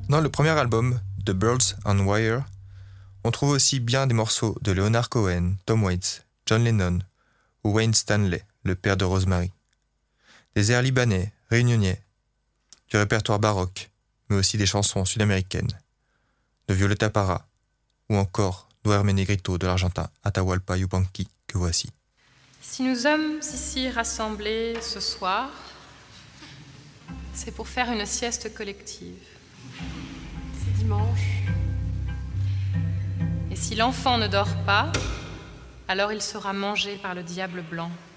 Dans le premier album, The Birds on Wire, on trouve aussi bien des morceaux de Leonard Cohen, Tom Waits, John Lennon ou Wayne Stanley, le père de Rosemary. Des airs libanais, réunionnais, du répertoire baroque, mais aussi des chansons sud-américaines, de Violeta Parra ou encore Duerme Negrito de l'Argentin Atahualpa Yupanqui que voici. Si nous sommes ici rassemblés ce soir, c'est pour faire une sieste collective. C'est dimanche. Et si l'enfant ne dort pas, alors il sera mangé par le diable blanc.